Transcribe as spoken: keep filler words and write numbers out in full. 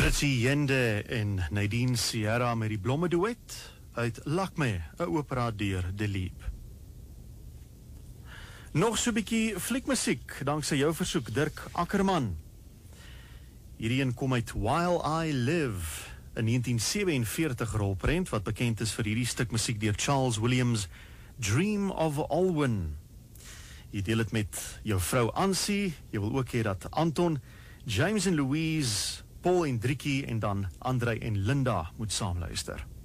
Ritchie Jende en Nadine Sierra met die blomme duet uit Lakme, 'n opera deur Delib. Nog so 'n bietjie fliekmusiek, danksy jou versoek, Dirk Ackerman. Hierdie een kom uit While I Live, 'n negentien sewenveertig rolprent wat bekend is vir hierdie stuk musiek deur Charles Williams, Dream of Alwyn. Jy deel het met jou vrou Ansie, jy wil ook hê dat Anton, James en Louise, Paul en Driekie en dan Andrei en Linda moet saamluister.